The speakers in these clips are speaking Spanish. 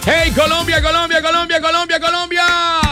¡Hey, Colombia, Colombia, Colombia, Colombia, Colombia!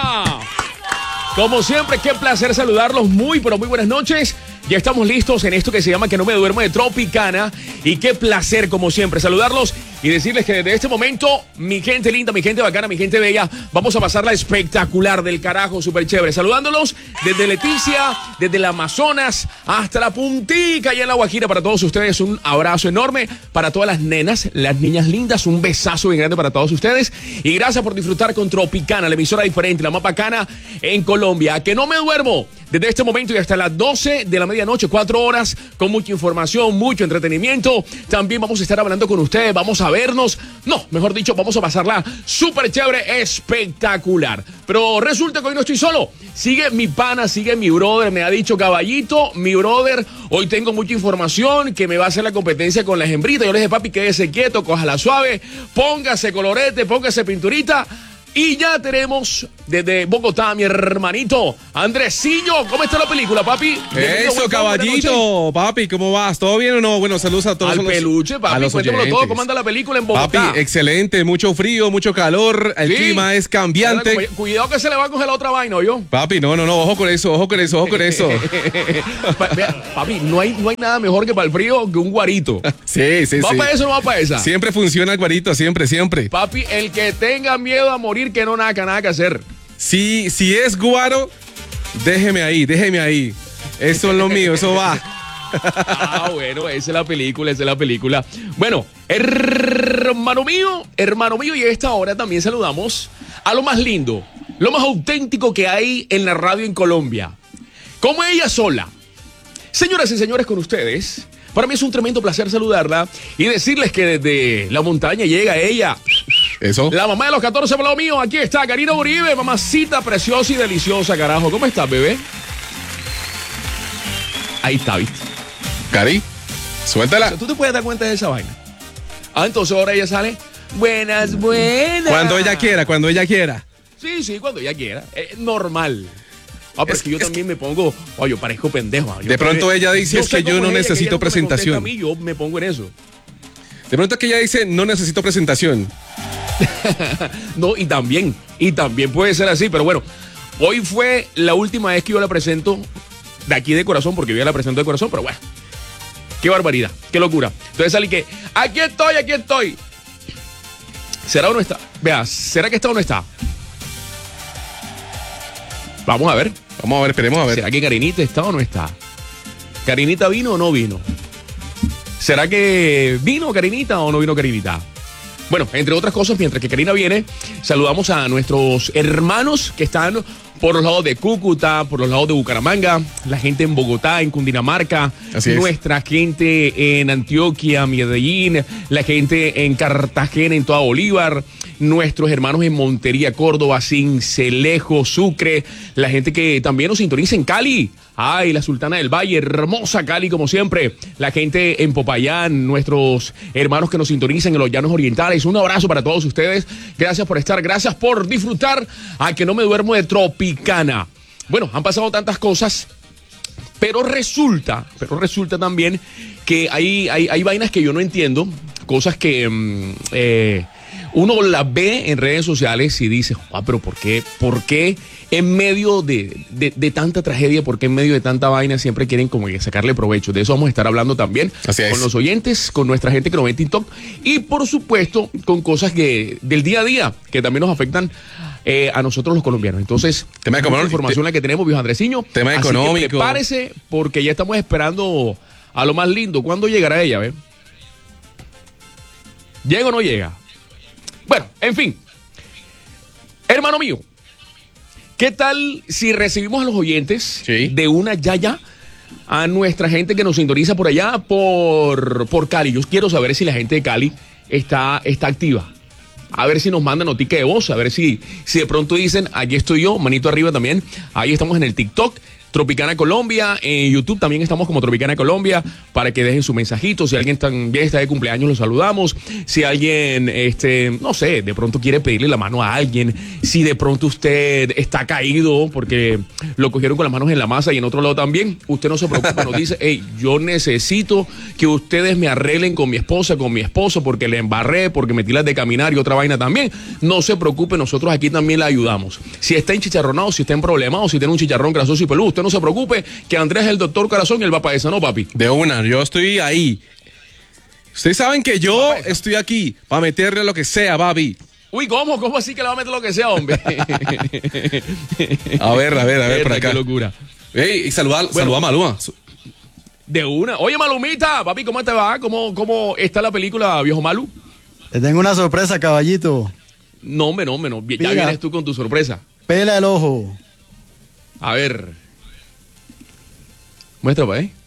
Como siempre, qué placer saludarlos. Muy, pero muy buenas noches. Ya estamos listos en esto que se llama Que no me duermo de Tropicana. Y qué placer, como siempre, saludarlos y decirles que desde este momento, mi gente linda, mi gente bacana, mi gente bella, vamos a pasarla espectacular del carajo, súper chévere. Saludándolos desde Leticia, desde el Amazonas, hasta la puntica allá en La Guajira. Para todos ustedes, un abrazo enorme. Para todas las nenas, las niñas lindas, un besazo bien grande para todos ustedes. Y gracias por disfrutar con Tropicana, la emisora diferente, la más bacana en Colombia. Que no me duermo desde este momento y hasta las 12 de la medianoche, 4 horas, con mucha información, mucho entretenimiento. También vamos a estar hablando con ustedes, vamos a vernos. No, mejor dicho, vamos a pasarla súper chévere, espectacular. Pero resulta que hoy no estoy solo. Sigue mi pana, sigue mi brother. Me ha dicho Caballito, mi brother, hoy tengo mucha información que me va a hacer la competencia con las hembritas. Yo le dije, papi, quédese quieto, cójala suave, póngase colorete, póngase pinturita. Y ya tenemos desde Bogotá, mi hermanito Andresillo. ¿Cómo está la película, papi? Eso, Caballito, papi, ¿cómo vas? ¿Todo bien o no? Bueno, saludos a todos. Al peluche, papi, cuéntamelo todo. ¿Cómo anda la película en Bogotá? Papi, excelente, mucho frío, mucho calor, el clima es cambiante. Cuidado que se le va a coger la otra vaina, ¿oyó? Papi, no, ojo con eso, ojo con eso. Papi, no hay nada mejor que para el frío que un guarito. Sí. ¿Va para eso o no va para esa? Siempre funciona el guarito, siempre. Papi, el que tenga miedo a morir, que no nada que hacer. Si es guaro, déjeme ahí. Eso es lo mío, eso va. Bueno, esa es la película. Bueno, hermano mío, y a esta hora también saludamos a lo más lindo, lo más auténtico que hay en la radio en Colombia. Como ella sola. Señoras y señores, con ustedes, para mí es un tremendo placer saludarla y decirles que desde la montaña llega ella. Eso. La mamá de los 14 por lo mío, aquí está Karina Uribe, mamacita preciosa y deliciosa, carajo. ¿Cómo estás, bebé? Ahí está, ¿viste? Cari, suéltala. O sea, ¿tú te puedes dar cuenta de esa vaina? Entonces ahora ella sale, buenas. Cuando ella quiera. Sí, cuando ella quiera. Es normal. Pero es que yo también me pongo, yo parezco pendejo. De pronto ella dice que yo no necesito presentación. A mí, yo me pongo en eso. De pronto que ella dice, no necesito presentación. No, y también puede ser así, pero bueno, hoy fue la última vez que yo la presento de aquí de corazón, porque yo ya la presento de corazón, pero bueno, qué barbaridad, qué locura. Entonces salí que, aquí estoy. ¿Será o no está? Vea, ¿será que está o no está? Vamos a ver, esperemos a ver. ¿Será que Karinita está o no está? ¿Karinita vino o no vino? ¿Será que vino Karinita o no vino Karinita? Bueno, entre otras cosas, mientras que Karina viene, saludamos a nuestros hermanos que están por los lados de Cúcuta, por los lados de Bucaramanga, la gente en Bogotá, en Cundinamarca, nuestra gente en Antioquia, Medellín, la gente en Cartagena, en toda Bolívar, nuestros hermanos en Montería, Córdoba, Sincelejo, Sucre, la gente que también nos sintoniza en Cali. La Sultana del Valle, hermosa Cali como siempre. La gente en Popayán, nuestros hermanos que nos sintonizan en los llanos orientales. Un abrazo para todos ustedes. Gracias por estar, gracias por disfrutar a Que no me duermo de Tropicana. Bueno, han pasado tantas cosas, pero resulta también que hay vainas que yo no entiendo, cosas que uno las ve en redes sociales y dice, pero ¿por qué en medio de tanta tragedia, por qué en medio de tanta vaina siempre quieren como que sacarle provecho? De eso vamos a estar hablando también con los oyentes, con nuestra gente que nos ve en TikTok y por supuesto con cosas del día a día que también nos afectan a nosotros los colombianos. Entonces, tema económico, información la que tenemos, viejo Andresiño. Tema económico. Así que prepárese porque ya estamos esperando a lo más lindo. ¿Cuándo llegará ella, ve? ¿Llega o no llega? Bueno, en fin. Hermano mío, ¿qué tal si recibimos a los oyentes de una ya a nuestra gente que nos sintoniza por allá, por Cali? Yo quiero saber si la gente de Cali está activa. A ver si nos mandan notica de voz, a ver si de pronto dicen, aquí estoy yo, manito arriba también. Ahí estamos en el TikTok Tropicana Colombia. En YouTube también estamos como Tropicana Colombia para que dejen su mensajito. Si alguien también está de cumpleaños, lo saludamos. Si alguien, no sé, de pronto quiere pedirle la mano a alguien. Si de pronto usted está caído porque lo cogieron con las manos en la masa y en otro lado también, usted no se preocupe, nos dice, hey, yo necesito que ustedes me arreglen con mi esposa, con mi esposo, porque le embarré, porque metí las de caminar y otra vaina también. No se preocupe, nosotros aquí también le ayudamos. Si está enchicharronado, si está en problemado, si tiene un chicharrón grasoso y peludo, usted no se preocupe, que Andrés es el doctor corazón y él va para esa, ¿no, papi? De una, yo estoy ahí. Ustedes saben que yo estoy aquí para meterle lo que sea, papi. Uy, ¿cómo así que le va a meter lo que sea, hombre? A ver, por acá. Qué locura. Ey, y saluda a Maluma. De una. Oye, Malumita, papi, ¿cómo te va? ¿Cómo está la película, viejo Malu? Te tengo una sorpresa, caballito. No, hombre, no. Ya Mira, vienes tú con tu sorpresa. Pela el ojo. A ver. Muestra, pa' ahí.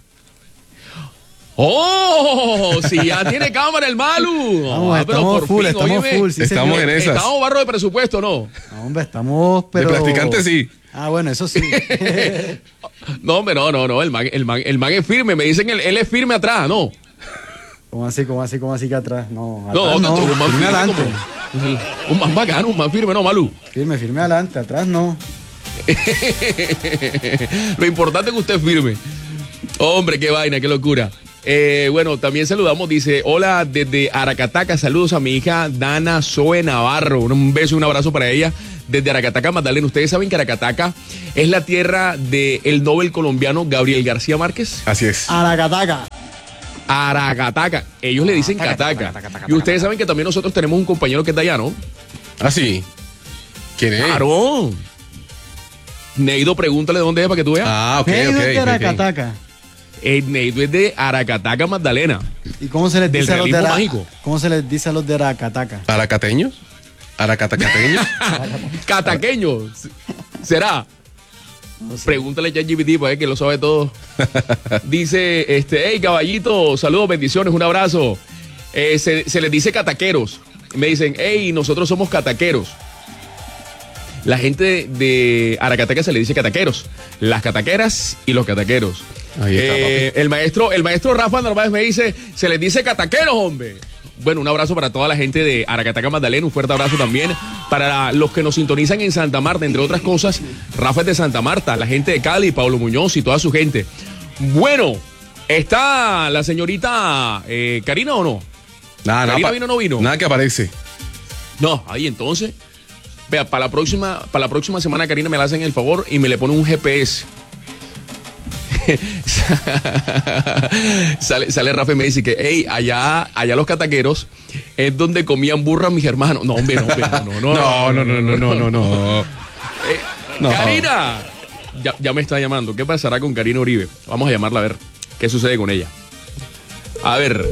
¡Oh! Si ya tiene cámara el Malu. Vamos, estamos full, sí, estamos señor. en esas. Estamos barro de presupuesto, ¿no? No, hombre, estamos, pero... De practicante, sí. Ah, bueno, eso sí. No, hombre, no. El man es firme. Me dicen él es firme atrás, ¿no? ¿Cómo así que atrás? No, No, atrás no. un man Firme firme adelante. Un man bacano, un man firme, ¿no, Malu? Firme adelante, atrás no. Lo importante es que usted es firme. Hombre, qué vaina, qué locura. Bueno, también saludamos, dice, hola desde Aracataca, saludos a mi hija Dana Zoe Navarro, un beso y un abrazo para ella desde Aracataca, Magdalena. Ustedes saben que Aracataca es la tierra del Nobel colombiano Gabriel García Márquez. Así es. Aracataca. Aracataca, ellos le dicen Cataca. Y ustedes saben que también nosotros tenemos un compañero que es de allá, ¿no? Ah, sí. ¿Quién es? Claro. Neido, pregúntale dónde es para que tú veas. Ah, ok. de Aracataca. Neido es de Aracataca, Magdalena. ¿Y cómo se les Del dice a los de realismo mágico. ¿Cómo se les dice a los de Aracataca? ¿Aracateños? ¿Aracatacateños? Cataqueño. ¿Será? No sé. Pregúntale a ChatGPT para ver que lo sabe todo. Dice, hey, caballito, saludos, bendiciones, un abrazo. Se les dice cataqueros. Me dicen, hey, nosotros somos cataqueros. La gente de Aracataca se le dice cataqueros. Las cataqueras y los cataqueros. Ahí está, papi. El maestro Rafa Narváez me dice, se les dice cataqueros, hombre. Bueno, un abrazo para toda la gente de Aracataca, Magdalena, un fuerte abrazo también para los que nos sintonizan en Santa Marta, entre otras cosas. Rafa es de Santa Marta, la gente de Cali, Pablo Muñoz y toda su gente. Bueno, ¿está la señorita Karina o no? Nada, ¿Karina vino o no vino? Nada que aparece. No, ahí entonces. Vea, para la próxima semana, Karina, me la hacen el favor y me le pone un GPS. sale Rafa y me dice que, hey, allá los cataqueros es donde comían burras mis hermanos. No, hombre, no. No. Karina, ya me está llamando. ¿Qué pasará con Karina Uribe? Vamos a llamarla a ver qué sucede con ella. A ver.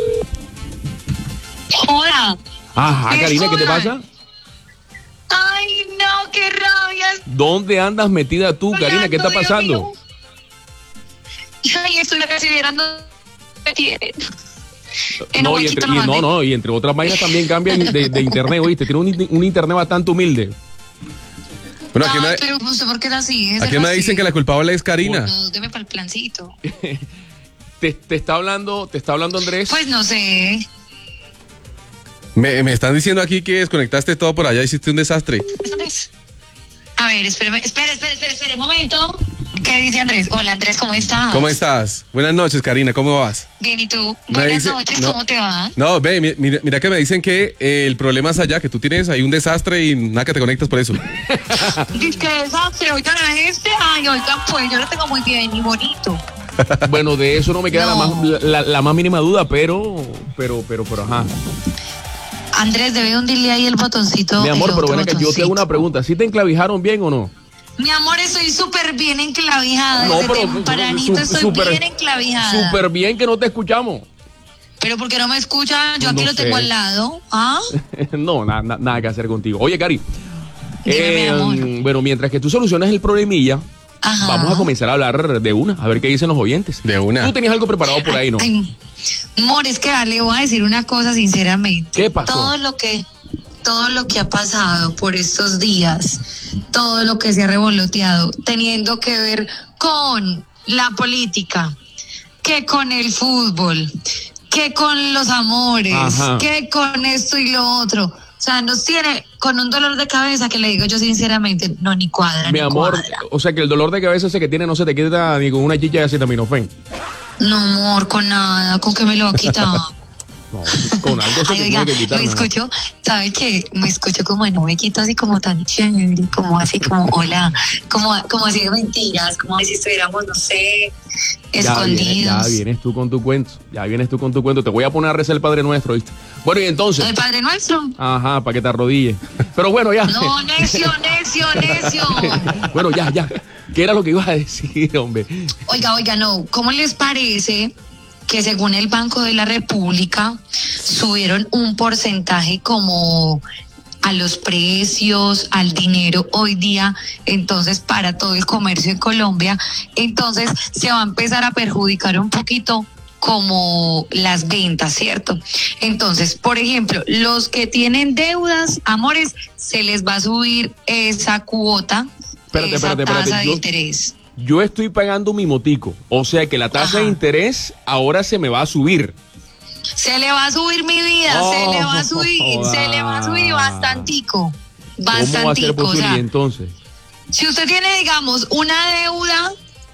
Hola. Ajá, Karina, ¿qué te Hola. pasa? Ay, no, qué rabia. ¿Dónde andas metida tú, Karina? ¿Qué está Dios pasando? mío. Ay, estoy considerando que tienen. No, y entre otras vainas también cambian de internet, ¿oíste? Tiene un internet bastante humilde. Bueno, aquí, Pero ¿usted por qué era así? aquí me dicen que la culpable es Karina. No, deme para el plancito. Te está hablando Andrés. Pues no sé. Me están diciendo aquí que desconectaste todo por allá, hiciste un desastre. A ver, espere un momento. ¿Qué dice Andrés? Hola, Andrés, ¿cómo estás? ¿Cómo estás? Buenas noches, Karina, ¿cómo vas? Bien, ¿y tú? Me Buenas dice- noches, no. ¿cómo te va? No, ve, mira que me dicen que el problema es allá, que tú tienes ahí un desastre y nada que te conectas por eso. Dice que desastre, oigan a este. Ay, oigan, pues yo lo tengo muy bien y bonito. Bueno, de eso no me queda No. la más mínima duda, pero ajá. Andrés, debe hundirle ahí el botoncito. Mi amor, el pero otro ven acá, yo te hago una botoncito. pregunta. ¿Sí te enclavijaron bien o no? Mi amor, estoy súper bien enclavijada. No, Desde pero tempranito estoy súper- bien enclavijada. Súper bien que no te escuchamos. Pero ¿por qué no me escucha? Yo aquí No lo tengo sé. al lado. ¿Ah? No, nada que hacer contigo. Oye, Cari. Dime, mi amor. Bueno, mientras que tú solucionas el problemilla, Ajá. vamos a comenzar a hablar de una, a ver qué dicen los oyentes. De una. Tú tenías algo preparado por ahí, ¿no? Ay, amor, es que le voy a decir una cosa sinceramente. ¿Qué pasó? Todo lo que todo lo que ha pasado por estos días, todo lo que se ha revoloteado, teniendo que ver con la política, que con el fútbol, que con los amores, Ajá. que con esto y lo otro. O sea, nos tiene con un dolor de cabeza que le digo yo sinceramente, no, ni cuadra, Mi ni amor, cuadra. o sea que el dolor de cabeza ese que tiene no se te quita ni con una chicha de acetaminofén. No, amor, con nada, con que me lo va a quitar. No, con algo se Ay, te oiga, tiene que quitar. me mi amor. escucho, ¿sabe qué? Me escucho como en un huequito así como tan chévere, como así como hola, como así de mentiras, como si estuviéramos, no sé, escondidos. Ya vienes tú con tu cuento. Ya vienes tú con tu cuento. Te voy a poner a rezar el Padre Nuestro, ¿viste? Bueno, y entonces. El Padre Nuestro. Ajá, para que te arrodilles. Pero bueno, ya. No, necio, necio, necio. Bueno, ya. ¿Qué era lo que ibas a decir, hombre? Oiga, no, ¿cómo les parece que según el Banco de la República subieron un porcentaje como a los precios, al dinero hoy día, entonces para todo el comercio en Colombia, entonces se va a empezar a perjudicar un poquito como las ventas, ¿cierto? Entonces, por ejemplo, los que tienen deudas, amores, se les va a subir esa cuota, esa tasa de interés. Yo estoy pagando mi motico. O sea que la tasa de interés ahora se me va a subir. Se le va a subir mi vida, se le va a subir bastantico. ¿Cómo va a ser Bastantico. O posible sea, entonces? si usted tiene, digamos, una deuda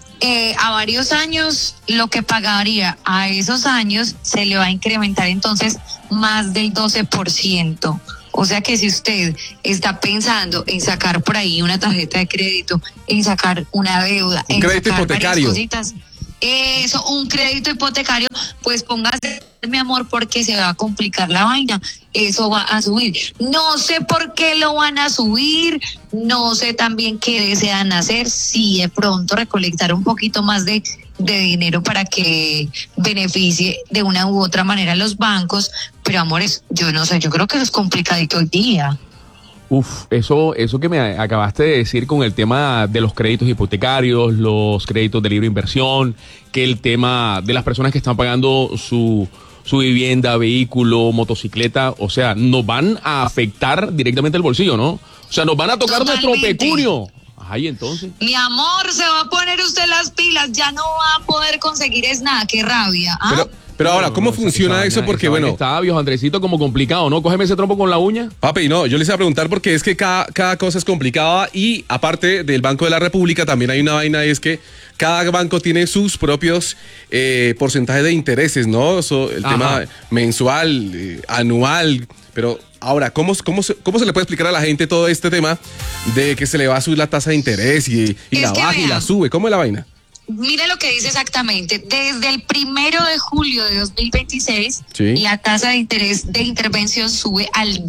a varios años, lo que pagaría a esos años se le va a incrementar entonces más del 12%. O sea que si usted está pensando en sacar por ahí una tarjeta de crédito, en sacar una deuda, Un en crédito sacar varias hipotecario. cositas, eso, un crédito hipotecario, pues póngase, mi amor, porque se va a complicar la vaina. Eso va a subir. No sé por qué lo van a subir, no sé también qué desean hacer, si de pronto recolectar un poquito más de dinero para que beneficie de una u otra manera a los bancos, pero amores, yo no sé, yo creo que eso es complicadito hoy día. Uf, eso que me acabaste de decir con el tema de los créditos hipotecarios, los créditos de libre inversión, que el tema de las personas que están pagando su vivienda, vehículo, motocicleta, o sea, nos van a afectar directamente el bolsillo, ¿no? O sea, nos van a tocar nuestro Totalmente. pecunio. Ay, entonces. Mi amor, se va a poner usted las pilas, ya no va a poder conseguir es nada, qué rabia. ¿Ah? Pero ahora, No, ¿cómo esa funciona vaina- eso? Porque esa vaina bueno, está, viejo Andresito, como complicado, ¿no? Cógeme ese trompo con la uña. papi, no, yo les iba a preguntar porque es que cada cosa es complicada y aparte del Banco de la República también hay una vaina y es que cada banco tiene sus propios porcentajes de intereses, ¿no? El Ajá. tema mensual, anual, pero ahora, ¿cómo se le puede explicar a la gente todo este tema de que se le va a subir la tasa de interés y Es la que baja y vea. la sube? ¿Cómo es la vaina? Mire lo que dice exactamente. Desde el 1 de julio de 2026, Sí. la tasa de interés de intervención sube al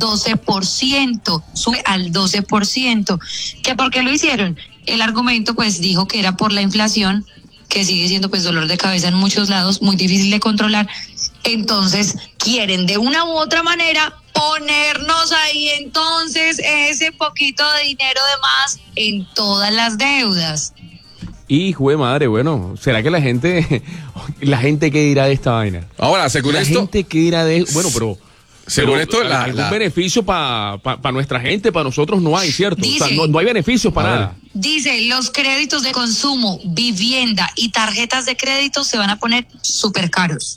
12%. Sube al 12%. ¿Qué por qué lo hicieron? El argumento, pues, dijo que era por la inflación, que sigue siendo, pues, dolor de cabeza en muchos lados, muy difícil de controlar. Entonces, quieren de una u otra manera ponernos ahí entonces ese poquito de dinero de más en todas las deudas. Hijo de madre, bueno, ¿será que la gente qué dirá de esta vaina? Ahora, según La esto, gente qué dirá de, bueno, según esto, algún beneficio para nuestra gente, para nosotros no hay, ¿cierto? O sea, Dice- no hay beneficios para A ver. nada. Dice, los créditos de consumo, vivienda y tarjetas de crédito se van a poner súper caros.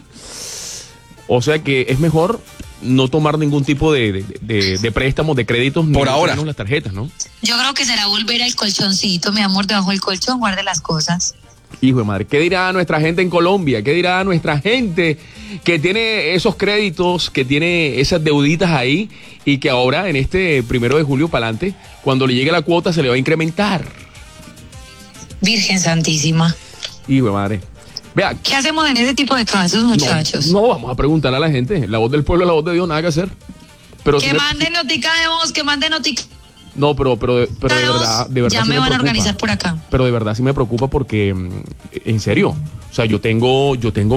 O sea que es mejor no tomar ningún tipo de préstamos, de créditos, ni Por mucho ahora. menos las tarjetas, ¿no? Yo creo que será volver al colchoncito, mi amor, debajo del colchón, guarde las cosas. Hijo de madre, ¿qué dirá nuestra gente en Colombia? ¿Qué dirá nuestra gente que tiene esos créditos, que tiene esas deuditas ahí y que ahora en este 1 de julio para adelante, cuando le llegue la cuota se le va a incrementar? Virgen Santísima. Hijo de madre. Vea, ¿Qué hacemos en ese tipo de casos, muchachos? no, vamos a preguntarle a la gente. La voz del pueblo es la voz de Dios, nada que hacer. Pero Que sí me- manden notica de voz, que manden notica no, pero de de voz. verdad Ya sí me van a preocupa. organizar por acá. Pero de verdad sí me preocupa porque, en serio, o sea, yo tengo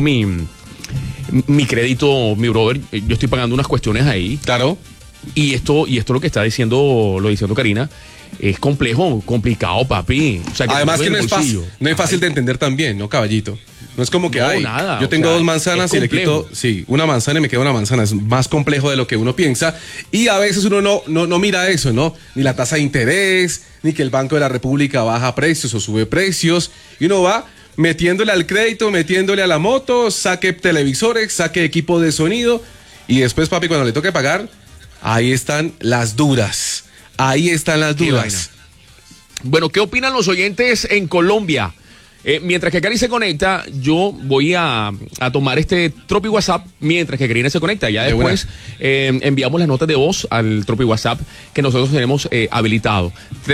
mi crédito, mi brother, yo estoy pagando unas cuestiones ahí claro, y esto lo que está diciendo Karina, es complicado, papi. O sea, además te que no mueve es el bolsillo. fácil, no es fácil de entender también, ¿no, caballito? No es como que, No, ay, nada, yo tengo o sea, dos manzanas es y le complejo. quito, sí, una manzana y me queda una manzana. Es más complejo de lo que uno piensa. Y a veces uno no mira eso, ¿no? Ni la tasa de interés, ni que el Banco de la República baja precios o sube precios. Y uno va metiéndole al crédito, metiéndole a la moto, saque televisores, saque equipo de sonido. Y después, papi, cuando le toque pagar, ahí están las duras. Ahí están las Qué dudas. Bueno, ¿qué opinan los oyentes en Colombia? Mientras que Cari se conecta, yo voy a tomar este Tropi WhatsApp mientras que Karina se conecta. Ya De después enviamos las notas de voz al Tropi WhatsApp que nosotros tenemos habilitado.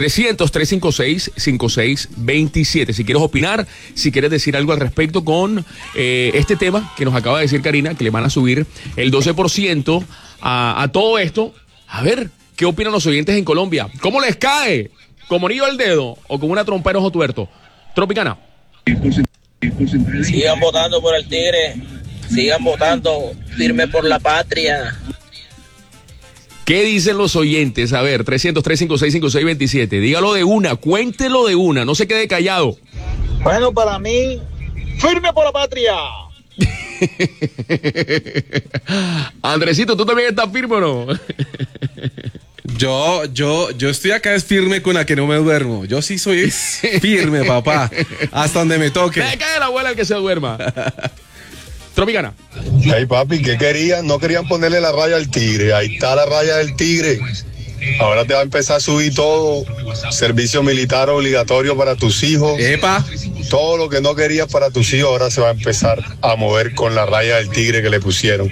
300-356-5627. Si quieres opinar, si quieres decir algo al respecto con este tema que nos acaba de decir Karina, que le van a subir el 12% a todo esto. A ver, ¿qué opinan los oyentes en Colombia? ¿Cómo les cae? ¿Como anillo al dedo o con una trompa de ojo tuerto? Tropicana. Sigan votando por el Tigre, sigan votando firme por la patria. ¿Qué dicen los oyentes? A ver, 300-356-5627. Dígalo de una, cuéntelo de una, no se quede callado. Bueno, para mí, firme por la patria. Andresito, ¿tú también estás firme o no? Yo estoy acá es firme con la que no me duermo. Yo sí soy firme, papá. Hasta donde me toque. Se cae la abuela el que se duerma. Tropicana. Hey papi, ¿qué querían? No querían ponerle la raya al tigre. Ahí está la raya del tigre. Ahora te va a empezar a subir todo. Servicio militar obligatorio para tus hijos. Epa. Todo lo que no querías para tus hijos ahora se va a empezar a mover con la raya del tigre que le pusieron.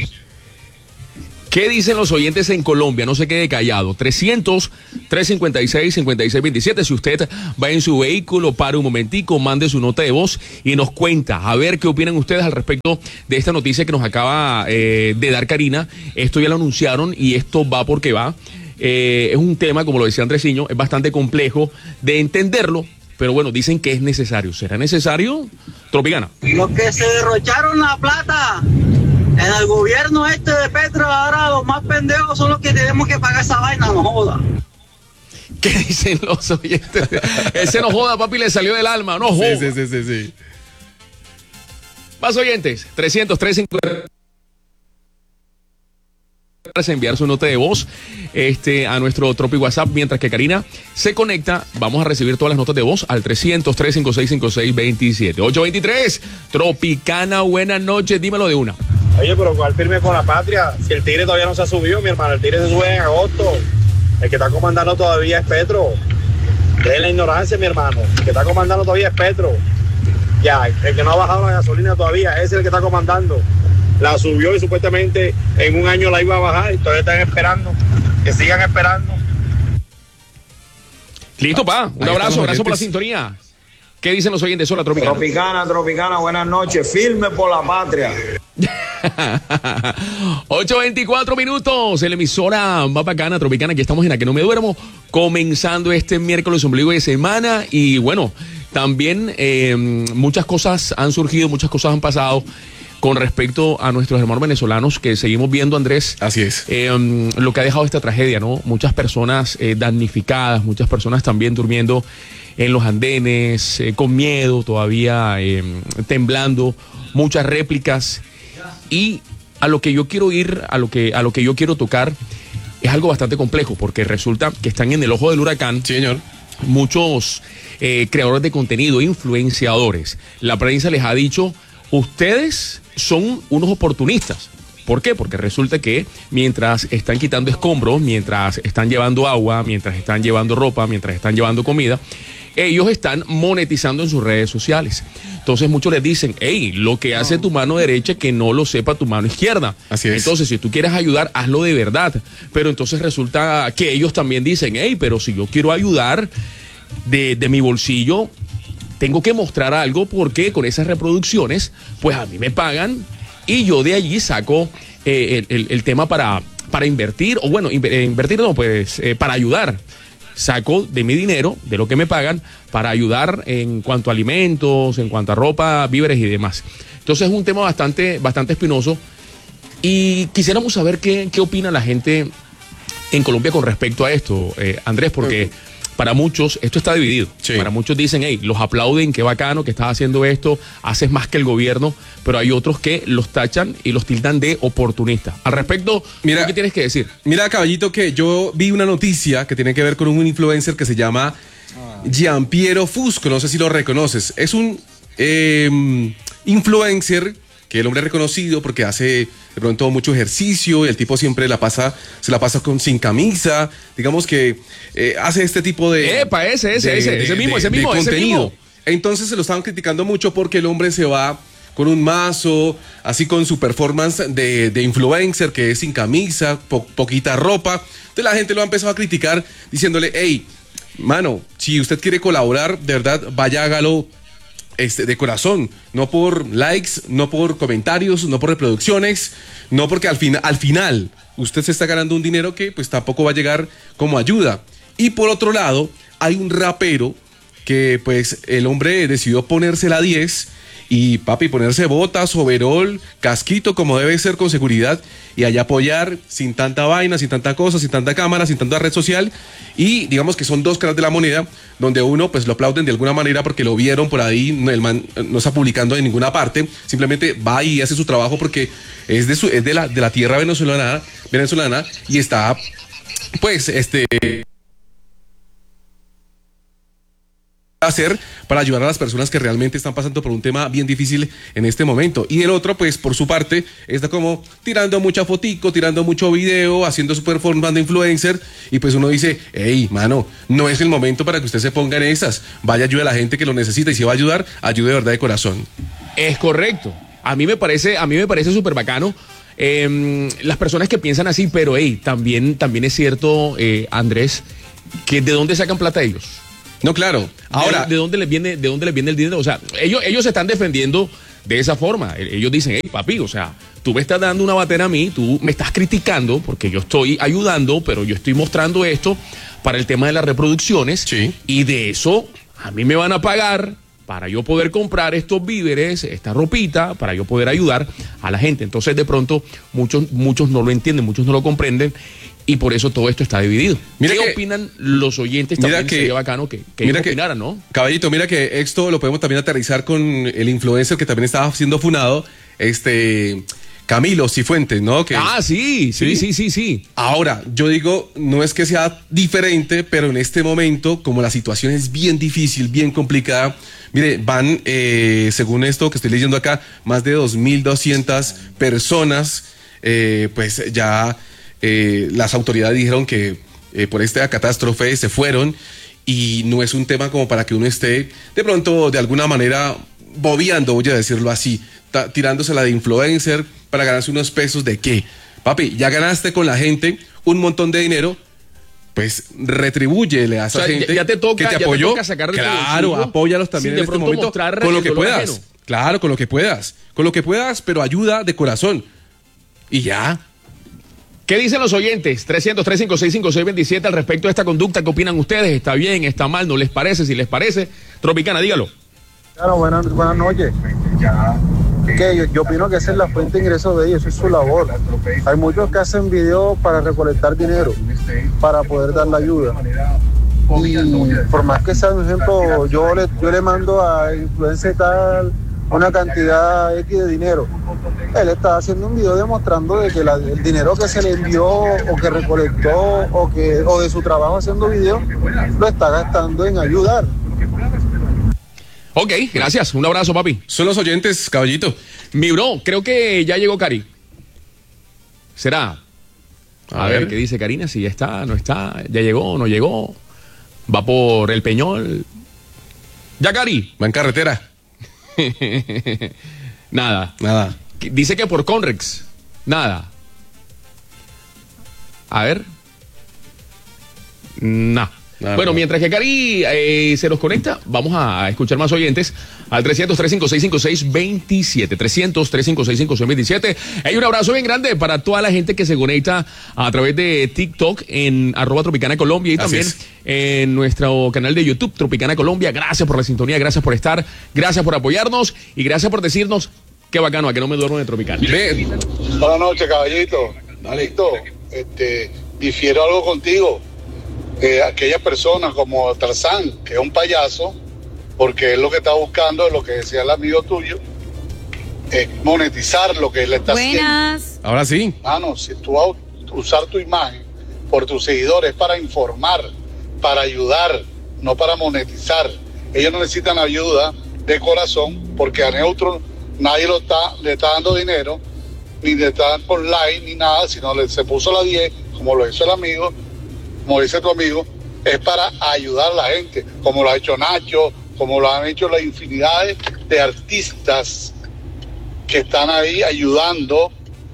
¿Qué dicen los oyentes en Colombia? No se quede callado. 300-356-5627. Si usted va en su vehículo, pare un momentico, mande su nota de voz y nos cuenta. A ver qué opinan ustedes al respecto de esta noticia que nos acaba de dar Karina. Esto ya lo anunciaron y esto va porque va. Es un tema, como lo decía Andresiño, es bastante complejo de entenderlo. Pero bueno, dicen que es necesario. ¿Será necesario? Tropicana. Los que se derrocharon la plata en el gobierno este de Petro, ahora los más pendejos son los que tenemos que pagar esa vaina, no joda. ¿Qué dicen los oyentes? Ese no joda, papi, le salió del alma, no joda. Sí. Más oyentes, 300-350. Enviar su nota de voz a nuestro Tropi WhatsApp. Mientras que Karina se conecta, vamos a recibir todas las notas de voz al 300-356-5627. 823, Tropicana, buenas noches, dímelo de una. Oye, pero ¿cuál firme con la patria? Si el Tigre todavía no se ha subido, mi hermano, el Tigre se sube en agosto. El que está comandando todavía es Petro. Es la ignorancia, mi hermano. El que está comandando todavía es Petro. Ya, el que no ha bajado la gasolina todavía, ese es el que está comandando. La subió y supuestamente en un año la iba a bajar y todavía están esperando. Que sigan esperando. Listo, pa. Un Ahí abrazo, están los gracias por la oyentes. sintonía. ¿Qué dicen los oyentes? Hola, Tropicana. Tropicana, buenas noches, firme por la patria. 8:24 minutos, en la emisora más bacana, Tropicana, aquí estamos en La Que No Me Duermo, comenzando este miércoles ombligo de semana. Y bueno, también muchas cosas han surgido, muchas cosas han pasado con respecto a nuestros hermanos venezolanos que seguimos viendo, Andrés. Así es. Lo que ha dejado esta tragedia, ¿no? Muchas personas damnificadas, muchas personas también durmiendo en los andenes, con miedo, todavía temblando, muchas réplicas. Y a lo que yo quiero ir, a lo que yo quiero tocar, es algo bastante complejo, porque resulta que están en el ojo del huracán. Sí, señor. Muchos creadores de contenido, influenciadores. La prensa les ha dicho, ustedes son unos oportunistas. ¿Por qué? Porque resulta que mientras están quitando escombros, mientras están llevando agua, mientras están llevando ropa, mientras están llevando comida, ellos están monetizando en sus redes sociales. Entonces muchos les dicen, hey, lo que hace tu mano derecha que no lo sepa tu mano izquierda. Así es. Entonces, si tú quieres ayudar, hazlo de verdad. Pero entonces resulta que ellos también dicen, hey, pero si yo quiero ayudar de mi bolsillo, tengo que mostrar algo, porque con esas reproducciones, pues a mí me pagan y yo de allí saco el tema para invertir, o bueno, invertir no, pues para ayudar. Saco de mi dinero, de lo que me pagan, para ayudar en cuanto a alimentos, en cuanto a ropa, víveres y demás. Entonces es un tema bastante espinoso y quisiéramos saber qué opina la gente en Colombia con respecto a esto, Andrés, porque para muchos esto está dividido. Sí. Para muchos dicen, hey, los aplauden, qué bacano que estás haciendo esto, haces más que el gobierno, pero hay otros que los tachan y los tildan de oportunistas. Al respecto, Mira, ¿qué tienes que decir? Mira, caballito, que yo vi una noticia que tiene que ver con un influencer que se llama Gianpiero Fusco, no sé si lo reconoces. Es un influencer que el hombre es reconocido porque hace de pronto mucho ejercicio y el tipo siempre se la pasa sin camisa, digamos que hace este tipo de... Epa, ese mismo. contenido. Entonces se lo estaban criticando mucho porque el hombre se va con un mazo, así con su performance de influencer, que es sin camisa, poquita ropa. Entonces la gente lo ha empezado a criticar diciéndole, hey, mano, si usted quiere colaborar, de verdad, vaya, hágalo de corazón, no por likes, no por comentarios, no por reproducciones, no porque al final usted se está ganando un dinero que pues tampoco va a llegar como ayuda. Y por otro lado, hay un rapero que pues el hombre decidió ponerse la 10 y papi, ponerse botas, overol, casquito como debe ser con seguridad y allá apoyar sin tanta vaina, sin tanta cosa, sin tanta cámara, sin tanta red social y digamos que son dos caras de la moneda donde uno pues lo aplauden de alguna manera porque lo vieron por ahí, el man no está publicando en ninguna parte, simplemente va y hace su trabajo porque es de la tierra venezolana y está pues hacer para ayudar a las personas que realmente están pasando por un tema bien difícil en este momento. Y el otro, pues, por su parte, está como tirando mucha fotico, tirando mucho video, haciendo su performance de influencer, y pues uno dice, hey, mano, no es el momento para que usted se ponga en esas. Vaya, ayude a la gente que lo necesita, y si va a ayudar, ayude de verdad de corazón. Es correcto. A mí me parece súper bacano. Las personas que piensan así, pero hey, también es cierto, Andrés, que ¿de dónde sacan plata ellos? No, claro. Ahora, ¿De dónde les viene el dinero? O sea, ellos se están defendiendo de esa forma. Ellos dicen, hey, papi, o sea, tú me estás dando una batera a mí, tú me estás criticando porque yo estoy ayudando, pero yo estoy mostrando esto para el tema de las reproducciones. Sí. Y de eso a mí me van a pagar para yo poder comprar estos víveres, esta ropita, para yo poder ayudar a la gente. Entonces, de pronto, muchos no lo entienden, muchos no lo comprenden. Y por eso todo esto está dividido. ¿Qué opinan los oyentes? También sería bacano que ellos opinaran, ¿no? Caballito, mira que esto lo podemos también aterrizar con el influencer que también estaba siendo funado, Camilo Cifuentes, ¿no? Sí. Ahora, yo digo, no es que sea diferente, pero en este momento, como la situación es bien difícil, bien complicada, mire, van, según esto que estoy leyendo acá, más de 2.200 personas, pues ya... las autoridades dijeron que por esta catástrofe se fueron y no es un tema como para que uno esté de pronto de alguna manera bobeando, voy a decirlo así, tirándosela de influencer para ganarse unos pesos de qué. Papi, ya ganaste con la gente un montón de dinero, pues retribúyele a esa gente ya te toca, que te apoyó. Ya te toca sacar de claro, apóyalos también en este momento con lo que puedas. Ajeno. Claro, con lo que puedas, pero ayuda de corazón. Y ya. ¿Qué dicen los oyentes? 300-356-5627 al respecto de esta conducta. ¿Qué opinan ustedes? ¿Está bien? ¿Está mal? ¿No les parece? Si les parece, Tropicana, dígalo. Claro, buenas noches. Que yo opino que esa es la fuente de ingresos de ellos, eso es su labor. Hay muchos que hacen videos para recolectar dinero, para poder dar la ayuda. Y por más que sea un ejemplo, yo le mando a influencer tal una cantidad X de dinero. Él está haciendo un video demostrando de que el dinero que se le envió o que recolectó o de su trabajo haciendo videos lo está gastando en ayudar. Ok, gracias. Un abrazo, papi. Son los oyentes, caballito. Mi bro, creo que ya llegó Cari. ¿Será? A ver qué dice Karina, si ya está, no está, ya llegó, no llegó. Va por el Peñol. ¿Ya, Cari? Va en carretera. Nada. Dice que por Conrex. Nada. A ver. Bueno, mientras que Cari se nos conecta, vamos a escuchar más oyentes al 300-356-5627. 300-356-5627. Hay un abrazo bien grande para toda la gente que se conecta a través de TikTok en @Tropicana Colombia y también en nuestro canal de YouTube, Tropicana Colombia. Gracias por la sintonía, gracias por estar, gracias por apoyarnos y gracias por decirnos qué bacano, a que no me duermo de Tropicana. Buenas noches, caballito. Listo. Difiero algo contigo. aquella persona como Tarzán, que es un payaso, porque él lo que está buscando, lo que decía el amigo tuyo, es monetizar lo que él está haciendo. Ahora sí. Mano, si tú vas a usar tu imagen por tus seguidores para informar, para ayudar, no para monetizar. Ellos no necesitan ayuda de corazón porque a Neutro nadie le está dando dinero, ni le está dando por like, ni nada, sino se puso la 10, como lo hizo el amigo, como dice tu amigo, es para ayudar a la gente, como lo ha hecho Nacho, como lo han hecho las infinidades de artistas que están ahí ayudando,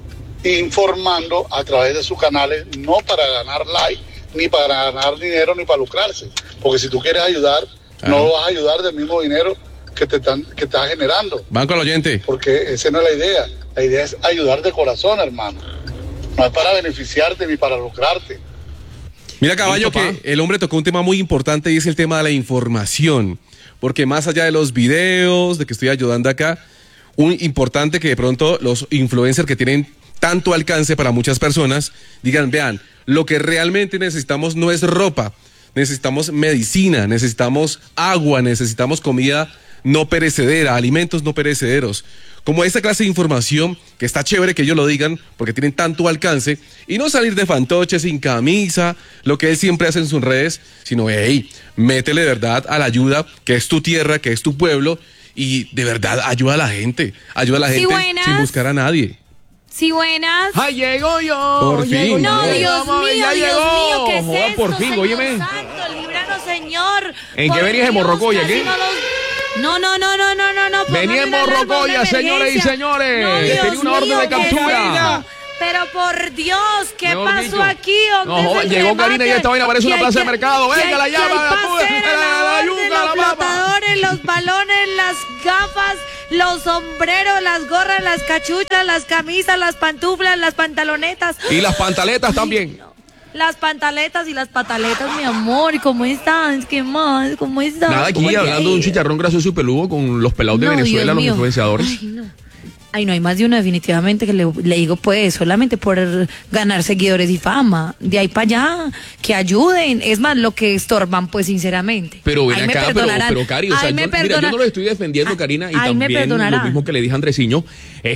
informando a través de sus canales, no para ganar like, ni para ganar dinero, ni para lucrarse. Porque si tú quieres ayudar, no vas a ayudar del mismo dinero que estás generando. Banco al oyente. Porque esa no es la idea. La idea es ayudar de corazón, hermano. No es para beneficiarte ni para lucrarte. Mira, Caballo, que el hombre tocó un tema muy importante y es el tema de la información. Porque más allá de los videos, de que estoy ayudando acá, un importante que de pronto los influencers que tienen tanto alcance para muchas personas digan, vean, lo que realmente necesitamos no es ropa, necesitamos medicina, necesitamos agua, necesitamos comida no perecedera, alimentos no perecederos. Como esa clase de información que está chévere que ellos lo digan porque tienen tanto alcance y no salir de fantoche sin camisa, lo que él siempre hace en sus redes, sino, hey, métele de verdad a la ayuda, que es tu tierra, que es tu pueblo, y de verdad ayuda a la gente Sí, sin buscar a nadie. Sí, buenas. ¡Ay, llego yo! Por fin. No, Dios mío, ¿qué es Joder, esto, por fin, Señor óyeme. Santo, líbranos, Señor. ¿En Por qué venías de Dios, Morrocoya, casi qué? No. Venía en Morrocoya, señoras y señores. No, Dios Tenía una orden mío, de ¿qué es captura. esto? Pero por Dios, ¿qué Mejor pasó dicho. aquí? ¿Dónde No, es el llegó remate? Karina y esta vaina parece una Que hay plaza de que- mercado. que Venga, la hay- llama, que hay la pastel, la orden, yuca, la los papa. flotadores, los balones, las gafas, los sombreros, las gorras, las cachuchas, las camisas, las pantuflas, las pantalonetas. Y las pantaletas también. Las pantaletas y las pataletas, mi amor. ¿Cómo estás? ¿Qué más? ¿Cómo estás? Nada, aquí ¿Cómo te hablando de un ha ido? chicharrón grasoso y peludo con los pelados de No, Venezuela, Dios los mío. influenciadores. Ay, no hay más de uno definitivamente que le digo, pues, solamente por ganar seguidores y fama. De ahí para allá, que ayuden. Es más, lo que estorban, pues, sinceramente. Pero ven Ahí me acá, perdonarán. pero Cari, o sea, Ahí me mira, yo perdona- no lo estoy defendiendo, Karina, y Ahí me también lo perdonarán. mismo que le dije a Andresiño,